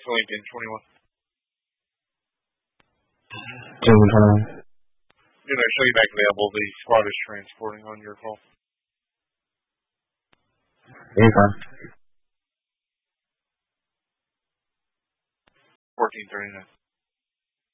Lincoln 21. Show you back available. The squad is transporting on your call. 1439.